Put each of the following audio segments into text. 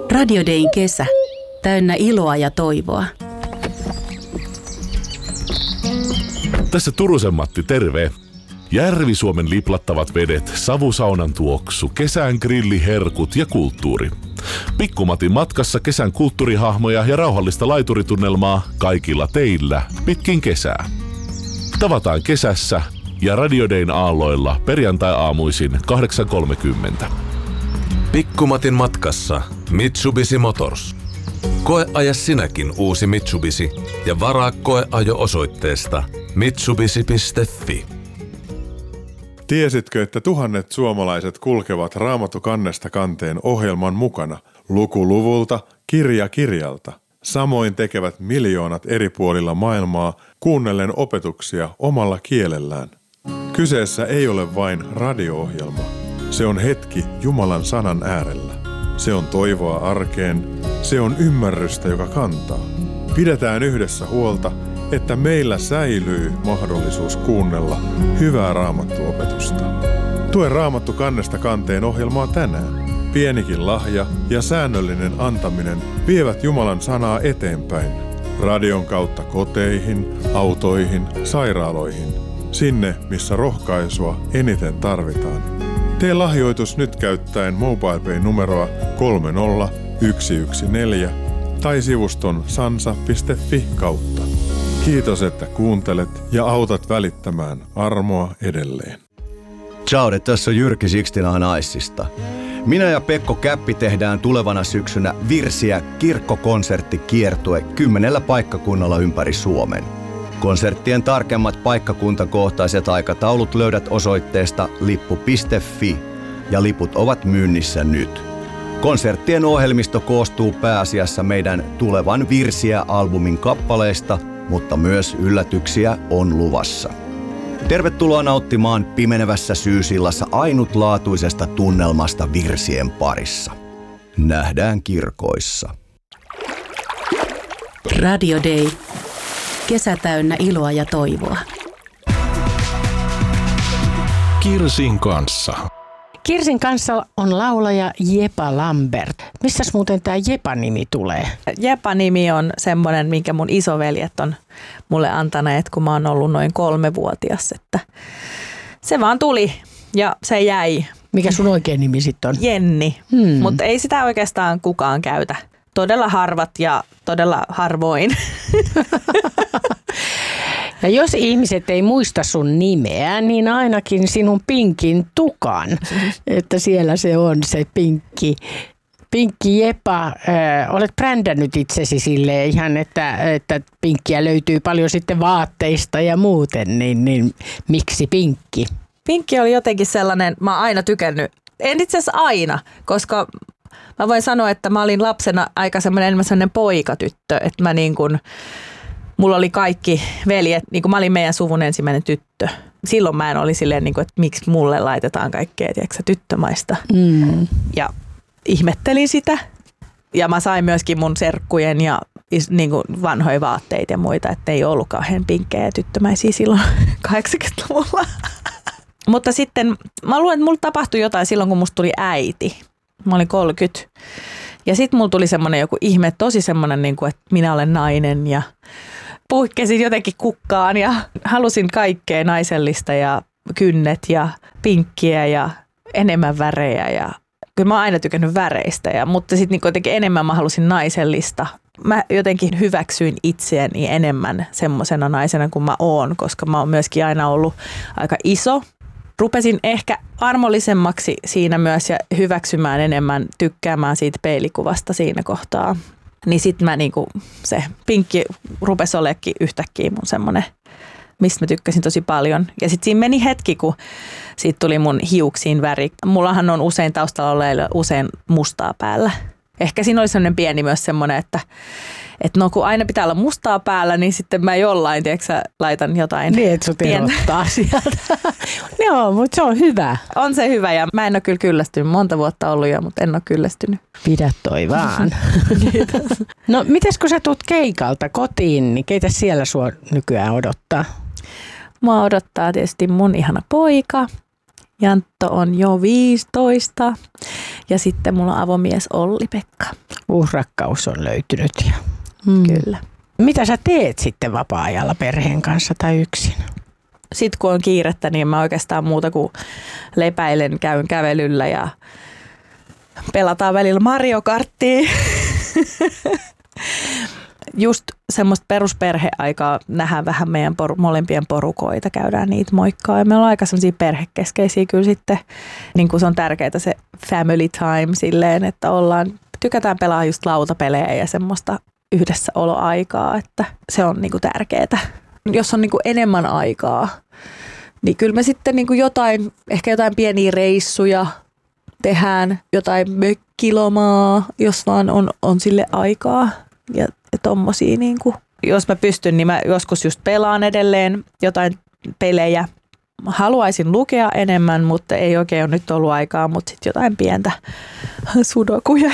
Radio Dayn kesä. Täynnä iloa ja toivoa. Tässä Turusen Matti, terve. Järvi-Suomen liplattavat vedet, savusaunan tuoksu, kesän grilliherkut ja kulttuuri. Pikku-Matin matkassa kesän kulttuurihahmoja ja rauhallista laituritunnelmaa kaikilla teillä pitkin kesää. Tavataan kesässä ja Radio Dayn aalloilla perjantai-aamuisin 8.30. Pikku-Matin matkassa Mitsubishi Motors. Koeaja sinäkin uusi Mitsubishi ja varaa koeajo osoitteesta mitsubishi.fi. Tiesitkö, että tuhannet suomalaiset kulkevat Raamattu kannesta kanteen ohjelman mukana, luku luvulta, kirja kirjalta? Samoin tekevät miljoonat eri puolilla maailmaa kuunnellen opetuksia omalla kielellään. Kyseessä ei ole vain radio-ohjelma. Se on hetki Jumalan sanan äärellä. Se on toivoa arkeen. Se on ymmärrystä, joka kantaa. Pidetään yhdessä huolta, että meillä säilyy mahdollisuus kuunnella hyvää raamattuopetusta. Tue Raamattu kannesta kanteen ohjelmaa tänään. Pienikin lahja ja säännöllinen antaminen vievät Jumalan sanaa eteenpäin. Radion kautta koteihin, autoihin, sairaaloihin. Sinne, missä rohkaisua eniten tarvitaan. Tee lahjoitus nyt käyttäen MobilePay-numeroa 30114 tai sivuston sansa.fi kautta. Kiitos, että kuuntelet ja autat välittämään armoa edelleen. Ciao, tässä on Jyrki 69 Icesta. Minä ja Pekko Käppi tehdään tulevana syksynä Virsiä kirkkokonserttikiertue 10 paikkakunnalla ympäri Suomen. Konserttien tarkemmat paikkakuntakohtaiset aikataulut löydät osoitteesta lippu.fi ja liput ovat myynnissä nyt. Konserttien ohjelmisto koostuu pääasiassa meidän tulevan Virsiä-albumin kappaleista, mutta myös yllätyksiä on luvassa. Tervetuloa nauttimaan pimenevässä syysillassa ainutlaatuisesta tunnelmasta virsien parissa. Nähdään kirkoissa. Radio Day. Kesä täynnä iloa ja toivoa. Kirsin kanssa. Kirsin kanssa on laulaja Jepa Lambert. Missäs muuten tämä Jepa-nimi tulee? Jepa-nimi on semmoinen, minkä mun isoveljet on mulle antaneet, kun mä oon ollut noin 3-vuotias. Että se vaan tuli ja se jäi. Mikä sun oikein nimi sitten on? Jenni, mutta ei sitä oikeastaan kukaan käytä. Todella harvat ja todella harvoin. Ja jos ihmiset ei muista sun nimeä, niin ainakin sinun pinkin tukan, että siellä se on se pinkki. Pinkki Jepa, olet brändännyt itsesi silleen ihan, että pinkkiä löytyy paljon sitten vaatteista ja muuten, niin miksi pinkki? Pinkki oli jotenkin sellainen, mä oon aina tykännyt, en itse asiassa aina, koska mä voin sanoa, että mä olin lapsena aika enemmän sellainen poikatyttö, että mä niin kuin, mulla oli kaikki veljet, niin kuin mä olin meidän suvun ensimmäinen tyttö. Silloin mä en oli silleen, niin kuin, että miksi mulle laitetaan kaikkea, tiedätkö, tyttömaista. Ja ihmettelin sitä. Ja mä sain myöskin mun serkkujen ja niin kuin vanhoja vaatteita ja muita, että ei ollut kauhean pinkkejä ja tyttömäisiä silloin 80-luvulla. Mutta sitten mä luulen, että mulla tapahtui jotain silloin, kun musta tuli äiti. Mä olin 30. Ja sitten mulla tuli semmoinen joku ihme, tosi semmoinen, niin kuin, että minä olen nainen ja puhkesin jotenkin kukkaan ja halusin kaikkea naisellista ja kynnet ja pinkkiä ja enemmän värejä. Ja kyllä mä oon aina tykännyt väreistä, mutta sitten niin jotenkin enemmän mä halusin naisellista. Mä jotenkin hyväksyin itseäni enemmän semmoisena naisena kuin mä oon, koska mä oon myöskin aina ollut aika iso. Rupesin ehkä armollisemmaksi siinä myös ja hyväksymään enemmän, tykkäämään siitä peilikuvasta siinä kohtaa. Niin sit mä niinku, se pinkki rupesi oleekin yhtäkkiä mun semmonen, mistä mä tykkäsin tosi paljon. Ja sit siinä meni hetki, kun siitä tuli mun hiuksiin väri. Mullahan on usein taustalla olleilla usein mustaa päällä. Ehkä siinä oli semmoinen pieni myös semmoinen, että no kun aina pitää olla mustaa päällä, niin sitten mä jollain, tiedätkö, laitan jotain. Niin, että sut erottaa sieltä. Joo, mutta se on hyvä. On se hyvä ja mä en ole kyllä kyllästynyt. Monta vuotta ollut jo, mutta en ole kyllästynyt. Pidä toi vaan. Kiitos. No mites kun sä tuut keikalta kotiin, niin keitä siellä sua nykyään odottaa? Mua odottaa tietysti mun ihana poika. Jantto on jo 15 ja sitten mulla on avomies Olli-Pekka. Uusi rakkaus on löytynyt. Ja. Kyllä. Mitä sä teet sitten vapaa-ajalla perheen kanssa tai yksin? Sitten kun on kiirettä, niin mä oikeastaan muuta kuin lepäilen, käyn kävelyllä ja pelataan välillä Mario Karttia. Just semmoista perusperheaikaa, nähdään vähän meidän molempien porukoita, käydään niitä moikkaa. Ja me ollaan aika semmoisia perhekeskeisiä kyllä sitten, niin kuin se on tärkeää se family time silleen, että tykätään pelaa just lautapelejä ja semmoista yhdessäoloaikaa, että se on niin kuin tärkeää. Jos on niin kuin enemmän aikaa, niin kyllä me sitten niin kuin ehkä jotain pieniä reissuja tehdään, jotain mökkilomaa, jos vaan on sille aikaa ja tommosia niinku. Jos mä pystyn, niin mä joskus just pelaan edelleen jotain pelejä. Haluaisin lukea enemmän, mutta ei oikein ole nyt ollut aikaa, mutta sitten jotain pientä sudokuja.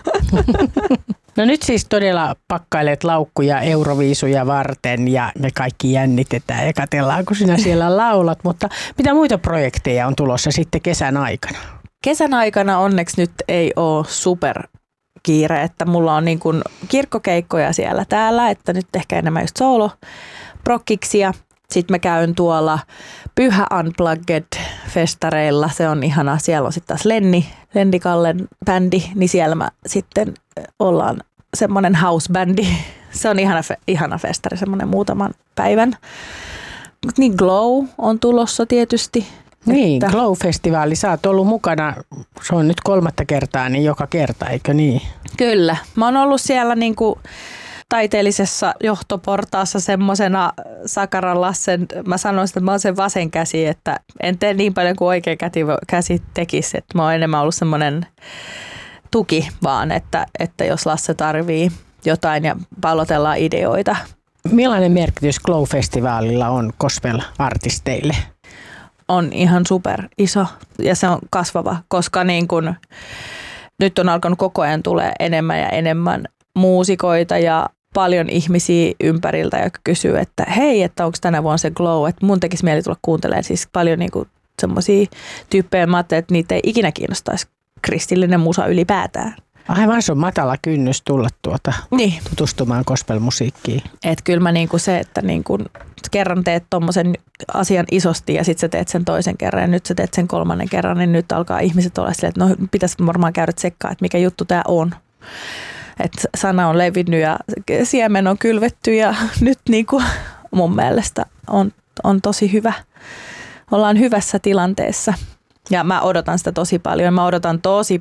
No nyt siis todella pakkailet laukkuja Euroviisuja varten ja me kaikki jännitetään ja katsellaan, kun sinä siellä laulat. Mutta mitä muita projekteja on tulossa sitten kesän aikana? Kesän aikana onneksi nyt ei ole super kiire, että mulla on niin kuin kirkkokeikkoja siellä täällä, että nyt ehkä enemmän just solo-prokkiksia. Sitten mä käyn tuolla Pyhä Unplugged-festareilla, se on ihana. Siellä on sitten taas Lenni Kallen bändi, niin siellä mä sitten ollaan semmoinen house-bändi. Se on ihana festari, semmoinen muutaman päivän. Niin Glow on tulossa tietysti. Niin, Glow-festivaali. Sä oot ollut mukana, se on nyt 3. kertaa, niin joka kerta, eikö niin? Kyllä. Mä oon ollut siellä niinku taiteellisessa johtoportaassa semmosena Sakaran Lassen, mä sanoisin, että mä oon sen vasen käsi, että en tee niin paljon kuin oikea käsi tekisi. Että mä oon enemmän ollut semmoinen tuki vaan, että jos Lasse tarvii jotain ja pallotellaan ideoita. Millainen merkitys Glow-festivaalilla on gospel-artisteille? On ihan super iso ja se on kasvava, koska niin kun nyt on alkanut koko ajan tulee enemmän ja enemmän muusikoita ja paljon ihmisiä ympäriltä, jotka kysyy, että hei, että onko tänä vuonna se Glow, että mun tekisi mieli tulla kuuntelemaan siis paljon niin kuin semmoisia tyyppejä, mä ajattelin, että niitä ei ikinä kiinnostaisi kristillinen musa ylipäätään. Aivan, se on matala kynnys tulla tutustumaan gospelmusiikkiin. Että kyllä mä niinku se, että niinku kerran teet tommosen asian isosti ja sitten sä teet sen toisen kerran ja nyt sä teet sen 3. kerran, niin nyt alkaa ihmiset olla silleen, että no pitäisi varmaan käydä tsekkaa, että mikä juttu tää on. Että sana on levinnyt ja siemen on kylvetty ja nyt niinku mun mielestä on tosi hyvä. Ollaan hyvässä tilanteessa. Ja mä odotan sitä tosi paljon. Mä odotan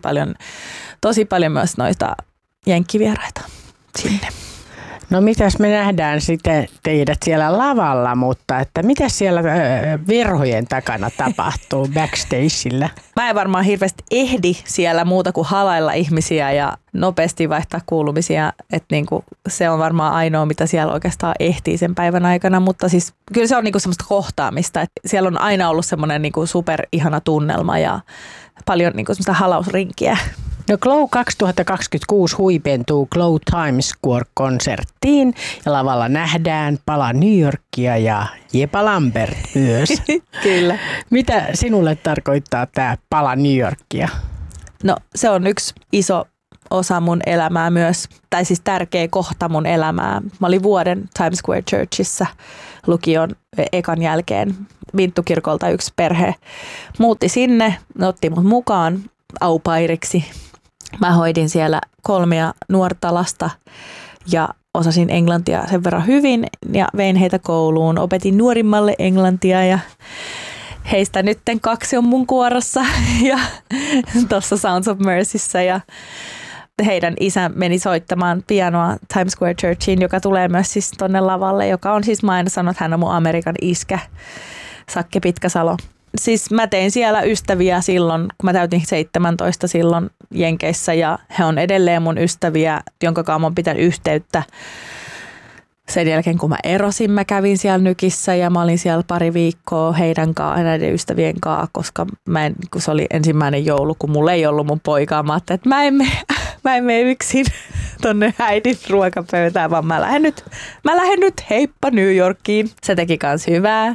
tosi paljon myös noita jenkkivieraita sinne. No mitäs me nähdään sitten teidät siellä lavalla, mutta että mitä siellä verhojen takana tapahtuu backstageillä? Mä en varmaan hirveästi ehdi siellä muuta kuin halailla ihmisiä ja nopeasti vaihtaa kuulumisia. Että niinku, se on varmaan ainoa, mitä siellä oikeastaan ehtii sen päivän aikana, mutta siis kyllä se on niinku semmoista kohtaamista. Että siellä on aina ollut semmoinen niinku superihana tunnelma ja paljon niinku semmoista halausrinkiä. No Glow 2026 huipentuu Glow Times Square-konserttiin ja lavalla nähdään Pala New Yorkia ja Jepa Lambert myös. Kyllä. Mitä sinulle tarkoittaa tämä Pala New Yorkia? No se on yksi iso osa mun elämää myös, tai siis tärkeä kohta mun elämää. Mä olin vuoden Times Square Churchissa lukion ekan jälkeen. Minttukirkolta yksi perhe muutti sinne, ne otti mut mukaan au pairiksi. Mä hoidin siellä 3 nuorta lasta ja osasin englantia sen verran hyvin ja vein heitä kouluun. Opetin nuorimmalle englantia ja heistä nytten 2 on mun kuorossa ja tuossa Sounds of Mercyssä ja heidän isä meni soittamaan pianoa Times Square Churchiin, joka tulee myös siis tonne lavalle, joka on siis, mä aina sanon, että hän on mun Amerikan iskä, Sakke Pitkäsalo. Siis mä tein siellä ystäviä silloin, kun mä täytin 17 silloin Jenkeissä ja he on edelleen mun ystäviä, jonka kanssa mä oon pitänyt yhteyttä. Sen jälkeen kun mä erosin, mä kävin siellä Nykissä ja mä olin siellä pari viikkoa heidän kanssa, näiden ystävien kanssa, koska kun se oli ensimmäinen joulu, kun mulla ei ollut mun poikaa. Mä ajattelin, että mä en mene yksin tonne äidin ruokapöytään, vaan mä lähden nyt heippa New Yorkiin. Se teki kans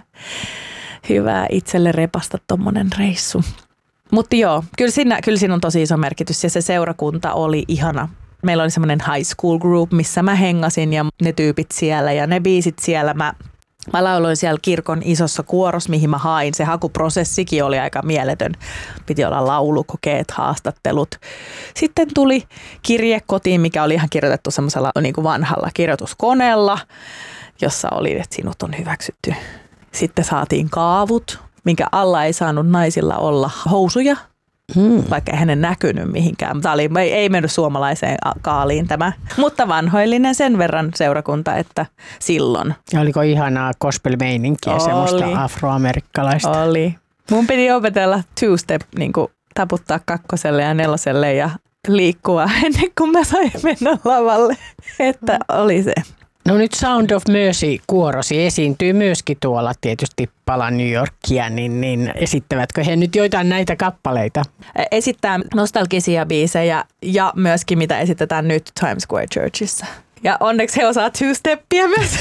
hyvää itselle repasta tommonen reissu. Mutta joo, kyllä siinä on tosi iso merkitys ja se seurakunta oli ihana. Meillä oli semmoinen high school group, missä mä hengasin ja ne tyypit siellä ja ne biisit siellä. Mä lauloin siellä kirkon isossa kuorossa, mihin mä hain. Se hakuprosessikin oli aika mieletön. Piti olla laulukokeet, haastattelut. Sitten tuli kirje kotiin, mikä oli ihan kirjoitettu semmoisella niin kuin vanhalla kirjoituskoneella, jossa oli, että sinut on hyväksytty. Sitten saatiin kaavut, minkä alla ei saanut naisilla olla housuja, vaikka ei hänen näkynyt mihinkään. Tämä ei mennyt suomalaiseen kaaliin tämä, mutta vanhoillinen sen verran seurakunta, että silloin. Ja oliko ihanaa gospel-meininkiä, semmoista afroamerikkalaista? Oli. Mun piti opetella two-step, niin kuin taputtaa 2. ja 4. ja liikkua ennen kuin mä sain mennä lavalle, että oli se. No nyt Sound of Mercy-kuorosi esiintyy myöskin tuolla tietysti Pala New Yorkia, niin esittävätkö he nyt joitain näitä kappaleita? Esittää nostalgisia biisejä ja myöskin mitä esitetään nyt Times Square Churchissa. Ja onneksi he osaa two-steppia myös.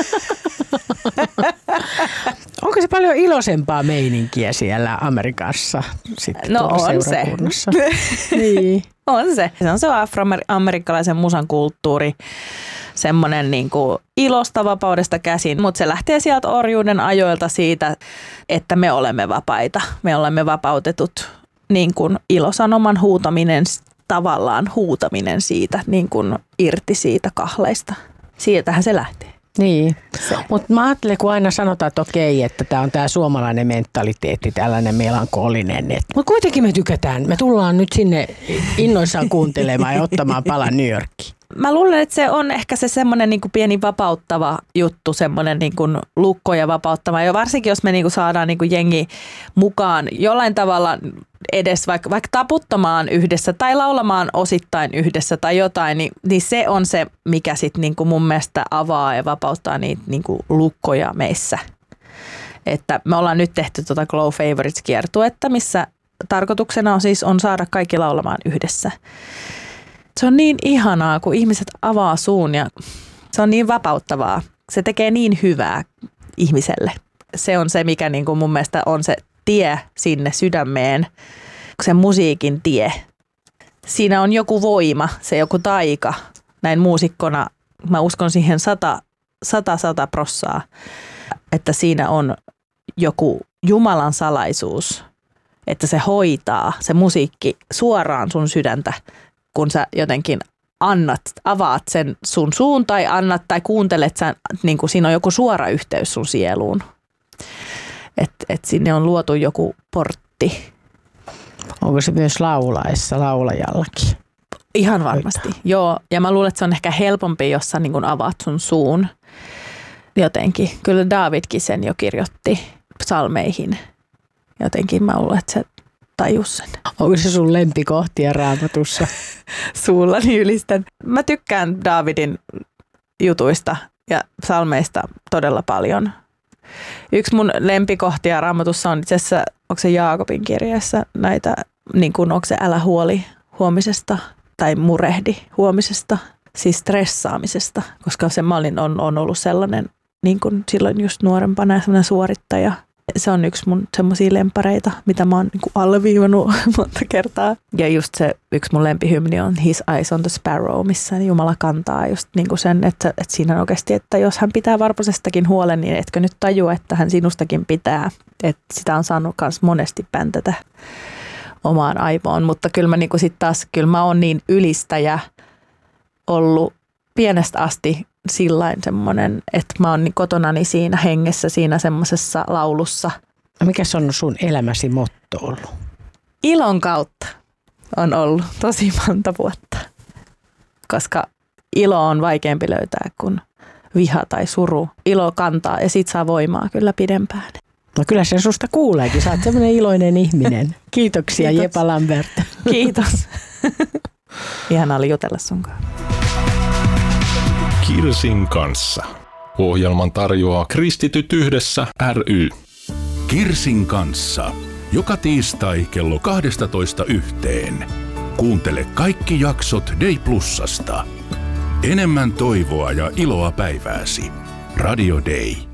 Onko se paljon iloisempaa meininkiä siellä Amerikassa sitten no on seurakunnassa? Se. Niin. On se. Se on se afroamerikkalaisen musan kulttuuri. Semmoinen niin kuin ilosta vapaudesta käsin, mutta se lähtee sieltä orjuuden ajoilta siitä, että me olemme vapaita. Me olemme vapautetut niin kuin ilosanoman huutaminen, tavallaan huutaminen siitä niin kuin irti siitä kahleista. Siitähän se lähtee. Niin, mutta mä ajattelen, kun aina sanotaan, että okei, että tämä on tämä suomalainen mentaliteetti, tällainen melankolinen. Mutta kuitenkin me tykätään. Me tullaan nyt sinne innoissaan kuuntelemaan ja ottamaan Pala New Yorkiin. Mä luulen, että se on ehkä se semmoinen niin kuin pieni vapauttava juttu, semmoinen niin kuin lukkoja vapauttava. Ja varsinkin, jos me niin kuin saadaan niin kuin jengi mukaan jollain tavalla edes vaikka taputtamaan yhdessä tai laulamaan osittain yhdessä tai jotain, niin se on se, mikä sitten niin kuin mun mielestä avaa ja vapauttaa niitä niin kuin lukkoja meissä. Että me ollaan nyt tehty Glow Favorites-kiertuetta, missä tarkoituksena on saada kaikki laulamaan yhdessä. Se on niin ihanaa, kun ihmiset avaa suun ja se on niin vapauttavaa. Se tekee niin hyvää ihmiselle. Se on se, mikä niin kuin mun mielestä on se tie sinne sydämeen, se musiikin tie. Siinä on joku voima, se joku taika. Näin muusikkona mä uskon siihen 100%, että siinä on joku Jumalan salaisuus, että se hoitaa se musiikki suoraan sun sydäntä, kun sä jotenkin avaat sen sun suun tai kuuntelet sen, niin kuin siinä on joku suora yhteys sun sieluun. Että sinne on luotu joku portti. Onko se myös laulajallakin? Ihan varmasti, joo. Ja mä luulen, että se on ehkä helpompi, jos sä niin kuin avaat sun suun jotenkin. Kyllä Davidkin sen jo kirjoitti psalmeihin. Jotenkin mä luulen, että se tajus sen. Onko se sun lempikohtia Raamatussa? Suullani ylistän. Mä tykkään Davidin jutuista ja psalmeista todella paljon. Yksi mun lempikohtia Raamatussa on itse asiassa, onko se Jaakobin kirjeessä näitä, niin kuin onko se älä huoli huomisesta tai murehdi huomisesta, siis stressaamisesta, koska se mä on ollut sellainen, niin kuin silloin just nuorempana sellainen suorittaja. Se on yksi mun semmoisia lempareita, mitä mä oon niin kuin alleviivannut monta kertaa. Ja just se yksi mun lempihymni on His Eyes on the Sparrow, missä Jumala kantaa just niin kuin sen, että siinä on oikeasti, että jos hän pitää varposestakin huolen, niin etkö nyt tajua, että hän sinustakin pitää. Että sitä on saanut myös monesti päntätä omaan aivoon. Mutta kyllä mä niin kuin sit taas, kyllä mä oon niin ylistäjä ollut pienestä asti sillain semmoinen, että mä oon kotonani siinä hengessä, siinä semmoisessa laulussa. Mikä se on sun elämäsi motto ollut? Ilon kautta on ollut tosi monta vuotta, koska ilo on vaikeampi löytää kuin viha tai suru. Ilo kantaa ja sit saa voimaa kyllä pidempään. No kyllä se susta kuuleekin, sä oot semmoinen iloinen ihminen. Kiitoksia Kiitos. Jepa Lambert. Kiitos. Ihanaa oli jutella sunkaan. Kirsin kanssa. Ohjelman tarjoaa Kristityt yhdessä ry. Kirsin kanssa. Joka tiistai kello 12:00. Kuuntele kaikki jaksot Day Plusasta. Enemmän toivoa ja iloa päivääsi. Radio Day.